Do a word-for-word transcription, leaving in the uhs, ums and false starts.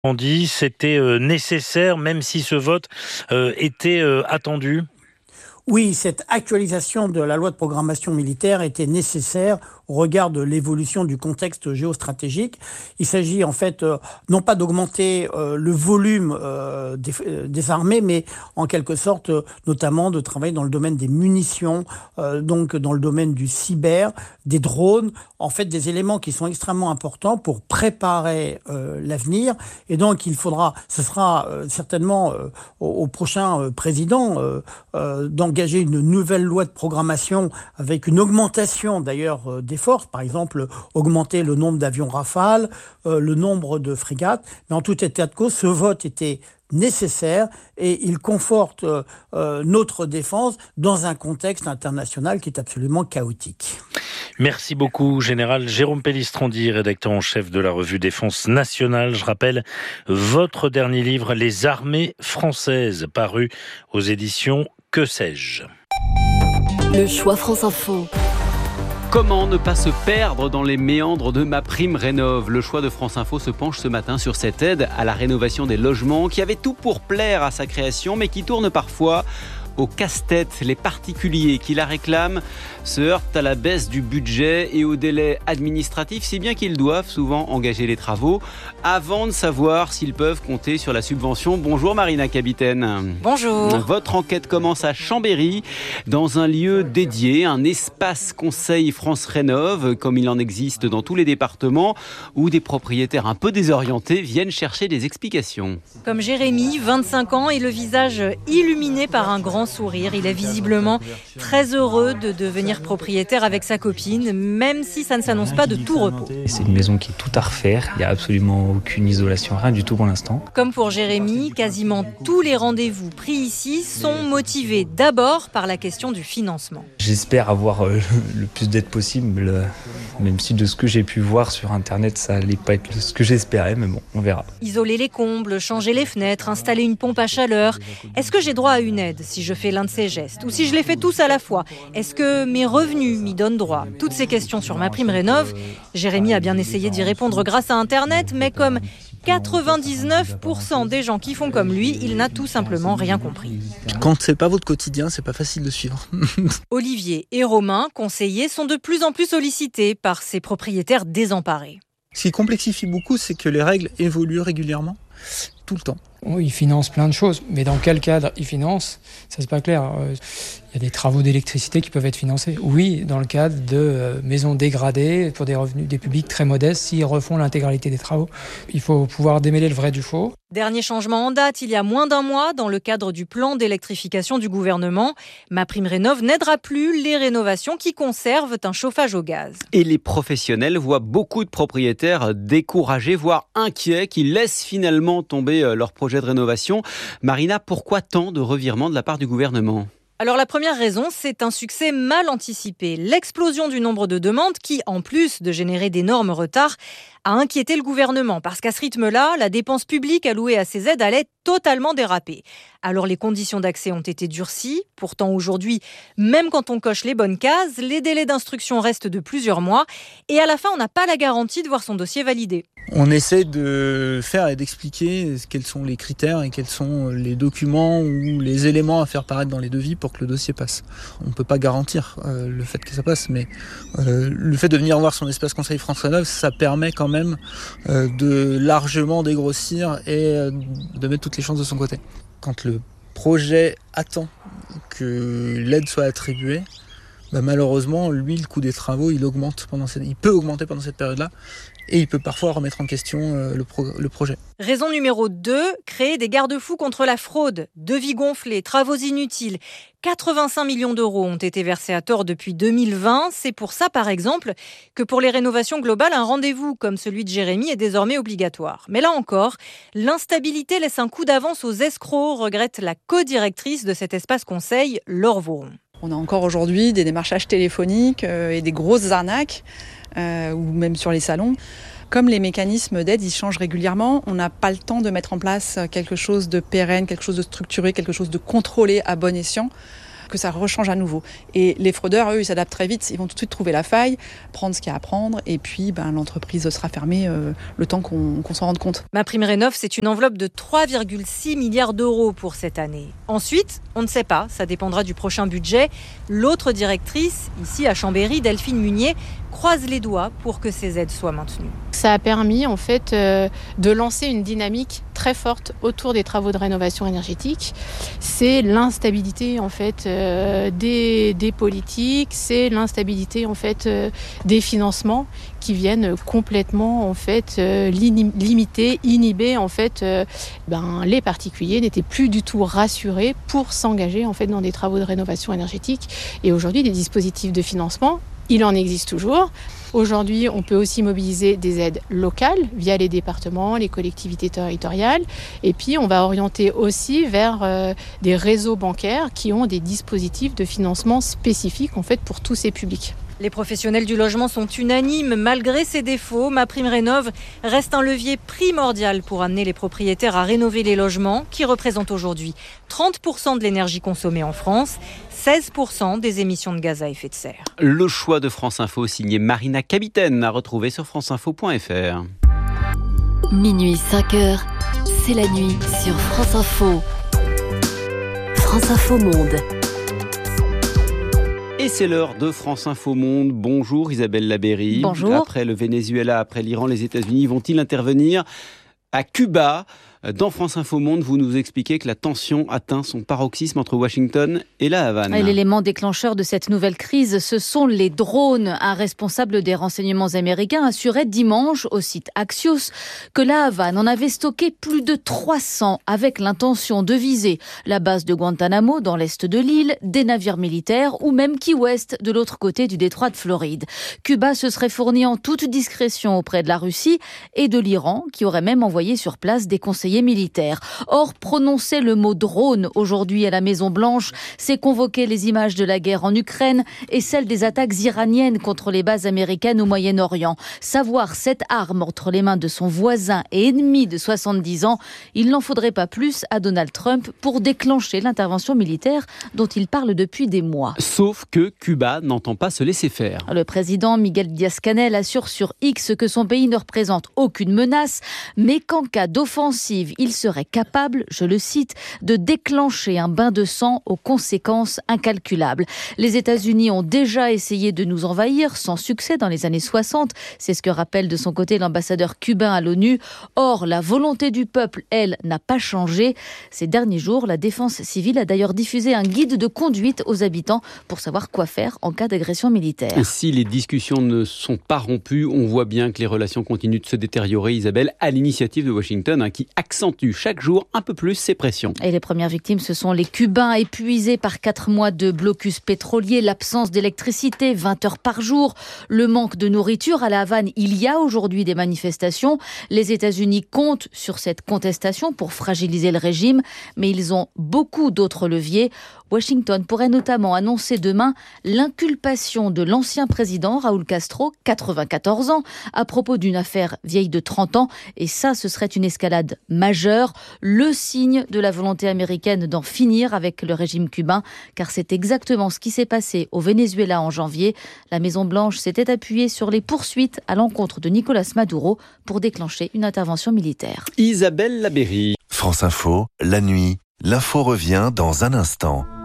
On dit c'était euh, nécessaire, même si ce vote euh, était euh, attendu. Oui, cette actualisation de la loi de programmation militaire était nécessaire au regard de l'évolution du contexte géostratégique. Il s'agit en fait euh, non pas d'augmenter euh, le volume euh, des, euh, des armées, mais en quelque sorte euh, notamment de travailler dans le domaine des munitions, euh, donc dans le domaine du cyber, des drones, en fait des éléments qui sont extrêmement importants pour préparer euh, l'avenir. Et donc il faudra, ce sera euh, certainement euh, au, au prochain euh, président euh, euh, d'engager une nouvelle loi de programmation avec une augmentation d'ailleurs euh, des forces, par exemple augmenter le nombre d'avions Rafale, euh, le nombre de frégates. Mais en tout état de cause, ce vote était nécessaire et il conforte euh, euh, notre défense dans un contexte international qui est absolument chaotique. Merci beaucoup, Général Jérôme Pellistrandi, rédacteur en chef de la revue Défense Nationale. Je rappelle votre dernier livre, Les armées françaises, paru aux éditions Que sais-je. Le choix France Info. Comment ne pas se perdre dans les méandres de MaPrimeRénov'? Le choix de France Info se penche ce matin sur cette aide à la rénovation des logements qui avait tout pour plaire à sa création, mais qui tourne parfois au casse-tête. Les particuliers qui la réclament se heurtent à la baisse du budget et au délai administratif, si bien qu'ils doivent souvent engager les travaux avant de savoir s'ils peuvent compter sur la subvention. Bonjour Marina Capitaine. Bonjour. Votre enquête commence à Chambéry, dans un lieu dédié, un espace conseil France Rénov', comme il en existe dans tous les départements, où des propriétaires un peu désorientés viennent chercher des explications. Comme Jérémy, vingt-cinq ans, et le visage illuminé par un grand sourire. Il est visiblement très heureux de devenir propriétaire avec sa copine, même si ça ne s'annonce pas de tout repos. C'est une maison qui est tout à refaire, il n'y a absolument aucune isolation, rien du tout pour l'instant. Comme pour Jérémy, quasiment tous les rendez-vous pris ici sont motivés d'abord par la question du financement. J'espère avoir euh, le plus d'aide possible, euh, même si de ce que j'ai pu voir sur internet, ça n'allait pas être ce que j'espérais, mais bon, on verra. Isoler les combles, changer les fenêtres, installer une pompe à chaleur. Est-ce que j'ai droit à une aide si je fais l'un de ces gestes? Ou si je les fais tous à la fois? Est-ce que mes revenus m'y donnent droit? Toutes ces questions sur MaPrimeRénov', Jérémy a bien essayé d'y répondre grâce à Internet, mais comme quatre-vingt-dix-neuf pour cent des gens qui font comme lui, il n'a tout simplement rien compris. Quand c'est pas votre quotidien, c'est pas facile de suivre. Olivier et Romain, conseillers, sont de plus en plus sollicités par ces propriétaires désemparés. Ce qui complexifie beaucoup, c'est que les règles évoluent régulièrement, tout le temps. Oui, ils financent plein de choses, mais dans quel cadre ils financent, ça c'est pas clair. Il y a des travaux d'électricité qui peuvent être financés. Oui, dans le cadre de maisons dégradées pour des revenus des publics très modestes, s'ils refont l'intégralité des travaux. Il faut pouvoir démêler le vrai du faux. Dernier changement en date, il y a moins d'un mois, dans le cadre du plan d'électrification du gouvernement, MaPrimeRénov' n'aidera plus les rénovations qui conservent un chauffage au gaz. Et les professionnels voient beaucoup de propriétaires découragés, voire inquiets, qui laissent finalement tomber leur projet de rénovation. Marina, pourquoi tant de revirements de la part du gouvernement ? Alors la première raison, c'est un succès mal anticipé. L'explosion du nombre de demandes qui, en plus de générer d'énormes retards, a inquiété le gouvernement. Parce qu'à ce rythme-là, la dépense publique allouée à ces aides allait totalement déraper. Alors les conditions d'accès ont été durcies. Pourtant aujourd'hui, même quand on coche les bonnes cases, les délais d'instruction restent de plusieurs mois. Et à la fin, on n'a pas la garantie de voir son dossier validé. On essaie de faire et d'expliquer quels sont les critères et quels sont les documents ou les éléments à faire paraître dans les devis pour que le dossier passe. On ne peut pas garantir euh, le fait que ça passe, mais euh, le fait de venir voir son espace conseil France Rénov', ça permet quand même euh, de largement dégrossir et euh, de mettre toutes les chances de son côté. Quand le projet attend que l'aide soit attribuée, bah malheureusement, lui, le coût des travaux, il augmente pendant cette... il peut augmenter pendant cette période-là. Et il peut parfois remettre en question euh, le, pro- le projet. Raison numéro deux, créer des garde-fous contre la fraude. Devis gonflés, travaux inutiles. quatre-vingt-cinq millions d'euros ont été versés à tort depuis deux mille vingt. C'est pour ça, par exemple, que pour les rénovations globales, un rendez-vous comme celui de Jérémy est désormais obligatoire. Mais là encore, l'instabilité laisse un coup d'avance aux escrocs, regrette la co-directrice de cet espace conseil, Laure Vauron. On a encore aujourd'hui des démarchages téléphoniques euh, et des grosses arnaques, euh, ou même sur les salons. Comme les mécanismes d'aide, ils changent régulièrement, on n'a pas le temps de mettre en place quelque chose de pérenne, quelque chose de structuré, quelque chose de contrôlé à bon escient. que ça rechange à nouveau. Et les fraudeurs, eux, ils s'adaptent très vite. Ils vont tout de suite trouver la faille, prendre ce qu'il y a à prendre, et puis ben, l'entreprise sera fermée euh, le temps qu'on, qu'on s'en rende compte. MaPrimeRénov', c'est une enveloppe de trois virgule six milliards d'euros pour cette année. Ensuite, on ne sait pas, ça dépendra du prochain budget. L'autre directrice, ici à Chambéry, Delphine Munier, croise les doigts pour que ces aides soient maintenues. Ça a permis en fait euh, de lancer une dynamique très forte autour des travaux de rénovation énergétique. C'est l'instabilité en fait euh, des, des politiques, c'est l'instabilité en fait euh, des financements qui viennent complètement en fait euh, limiter, inhiber en fait euh, ben, les particuliers n'étaient plus du tout rassurés pour s'engager en fait dans des travaux de rénovation énergétique. Et aujourd'hui, des dispositifs de financement, il en existe toujours. Aujourd'hui, on peut aussi mobiliser des aides locales via les départements, les collectivités territoriales. Et puis, on va orienter aussi vers euh, des réseaux bancaires qui ont des dispositifs de financement spécifiques en fait, pour tous ces publics. Les professionnels du logement sont unanimes. Malgré ses défauts, MaPrimeRénov' reste un levier primordial pour amener les propriétaires à rénover les logements qui représentent aujourd'hui trente pour cent de l'énergie consommée en France, seize pour cent des émissions de gaz à effet de serre. Le choix de France Info signé Marina Capitaine à retrouver sur franceinfo point f r. Minuit cinq heures, c'est la nuit sur France Info. France Info Monde. Et c'est l'heure de France Info Monde. Bonjour Isabelle Labeyrie. Bonjour. Après le Venezuela, après l'Iran, les États-Unis vont-ils intervenir à Cuba ? Dans France Info Monde, vous nous expliquez que la tension atteint son paroxysme entre Washington et la Havane. Et l'élément déclencheur de cette nouvelle crise, ce sont les drones. Un responsable des renseignements américains assurait dimanche au site Axios que la Havane en avait stocké plus de trois cents avec l'intention de viser la base de Guantanamo dans l'est de l'île, des navires militaires ou même Key West de l'autre côté du détroit de Floride. Cuba se serait fourni en toute discrétion auprès de la Russie et de l'Iran qui aurait même envoyé sur place des conseillers militaires. Or, prononcer le mot drone aujourd'hui à la Maison-Blanche, c'est convoquer les images de la guerre en Ukraine et celle des attaques iraniennes contre les bases américaines au Moyen-Orient. Savoir cette arme entre les mains de son voisin et ennemi de soixante-dix ans, il n'en faudrait pas plus à Donald Trump pour déclencher l'intervention militaire dont il parle depuis des mois. Sauf que Cuba n'entend pas se laisser faire. Le président Miguel Díaz-Canel assure sur X que son pays ne représente aucune menace, mais qu'en cas d'offensive, il serait capable, je le cite, de déclencher un bain de sang aux conséquences incalculables. Les États-Unis ont déjà essayé de nous envahir sans succès dans les années soixante. C'est ce que rappelle de son côté l'ambassadeur cubain à l'ONU. Or, la volonté du peuple, elle, n'a pas changé. Ces derniers jours, la défense civile a d'ailleurs diffusé un guide de conduite aux habitants pour savoir quoi faire en cas d'agression militaire. Et si les discussions ne sont pas rompues, on voit bien que les relations continuent de se détériorer, Isabelle, à l'initiative de Washington, hein, qui accentue chaque jour un peu plus ses pressions. Et les premières victimes, ce sont les Cubains épuisés par quatre mois de blocus pétrolier, l'absence d'électricité, vingt heures par jour, le manque de nourriture. À la Havane, il y a aujourd'hui des manifestations. Les États-Unis comptent sur cette contestation pour fragiliser le régime, mais ils ont beaucoup d'autres leviers. Washington pourrait notamment annoncer demain l'inculpation de l'ancien président Raúl Castro, quatre-vingt-quatorze ans, à propos d'une affaire vieille de trente ans. Et ça, ce serait une escalade majeure, le signe de la volonté américaine d'en finir avec le régime cubain, car c'est exactement ce qui s'est passé au Venezuela en janvier. La Maison-Blanche s'était appuyée sur les poursuites à l'encontre de Nicolas Maduro pour déclencher une intervention militaire. Isabelle Labeyrie. France Info, la nuit, l'info revient dans un instant.